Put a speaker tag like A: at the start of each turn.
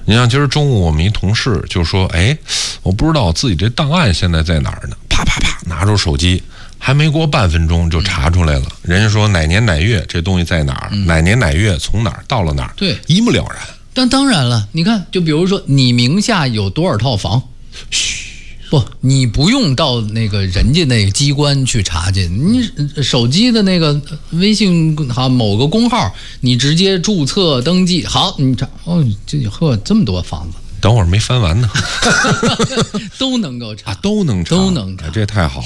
A: 你像今儿中午我们一同事就说，哎，我不知道自己这档案现在在哪儿呢，啪啪啪拿出手机，还没过半分钟就查出来了。人家说哪年哪月这东西在哪儿，哪年哪月从哪儿到了哪儿，
B: 对，
A: 一目了然。
B: 但当然了，你看，就比如说你名下有多少套房，不，你不用到那个人家那个机关去查去，你手机的那个微信某个公号，你直接注册登记，好，你查哦，这么多房子，
A: 等会儿没翻完呢，
B: 都能够查，
A: 都能查，
B: 都能查，
A: 这太好了。